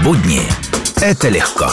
Будни – это легко.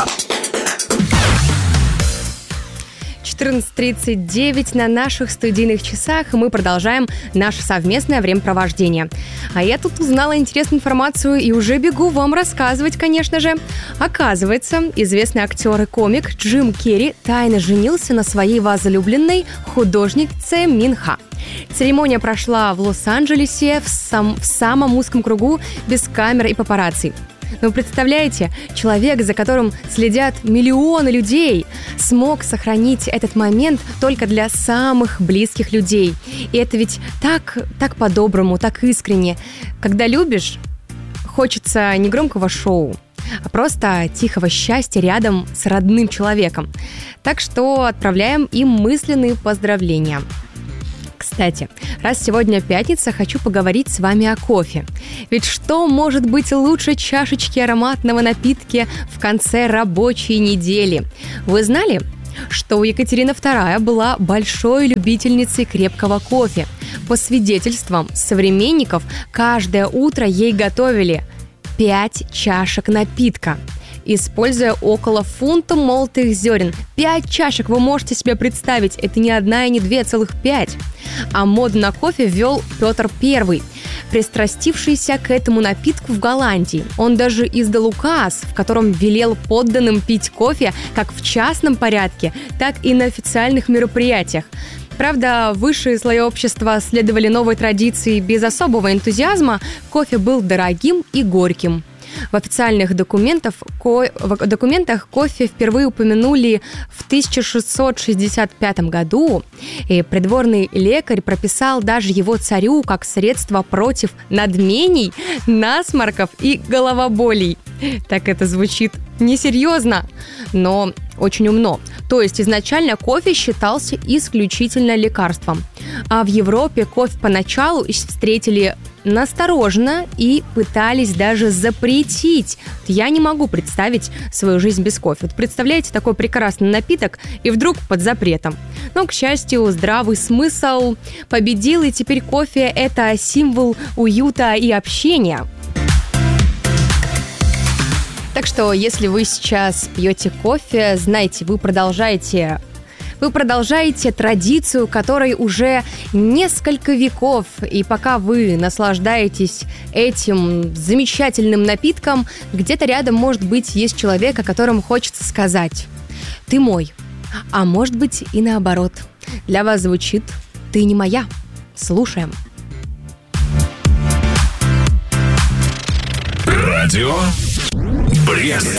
14:39 на наших студийных часах, и мы продолжаем наше совместное времяпровождение. А я тут узнала интересную информацию и уже бегу вам рассказывать, конечно же. Оказывается, известный актер и комик Джим Керри тайно женился на своей возлюбленной художнице Мин Ха. Церемония прошла в Лос-Анджелесе в самом узком кругу, без камер и папарацци. Но представляете, человек, за которым следят миллионы людей, смог сохранить этот момент только для самых близких людей. И это ведь так по-доброму, так искренне. Когда любишь, хочется не громкого шоу, а просто тихого счастья рядом с родным человеком. Так что отправляем им мысленные поздравления. Кстати, раз сегодня пятница, хочу поговорить с вами о кофе. Ведь что может быть лучше чашечки ароматного напитка в конце рабочей недели? Вы знали, что Екатерина II была большой любительницей крепкого кофе? По свидетельствам современников, каждое утро ей готовили 5 чашек напитка, используя около фунта молотых зерен. 5 чашек, вы можете себе представить, это не одна и не две, целых 5. А моду на кофе ввел Петр I, пристрастившийся к этому напитку в Голландии. Он даже издал указ, в котором велел подданным пить кофе как в частном порядке, так и на официальных мероприятиях. Правда, высшие слои общества следовали новой традиции без особого энтузиазма. Кофе был дорогим и горьким. В официальных документах кофе впервые упомянули в 1665 году, и придворный лекарь прописал даже его царю как средство против надмений, насморков и головоболей. Так это звучит несерьезно, но очень умно. То есть изначально кофе считался исключительно лекарством. А в Европе кофе поначалу встретили настороженно и пытались даже запретить. Я не могу представить свою жизнь без кофе. Вот представляете, такой прекрасный напиток, и вдруг под запретом. Но, к счастью, здравый смысл победил, и теперь кофе – это символ уюта и общения. Так что, если вы сейчас пьете кофе, знайте, вы продолжаете традицию, которой уже несколько веков. И пока вы наслаждаетесь этим замечательным напитком, где-то рядом, может быть, есть человек, о котором хочется сказать: «Ты мой». А может быть и наоборот. Для вас звучит «Ты не моя». Слушаем. Радио Брест.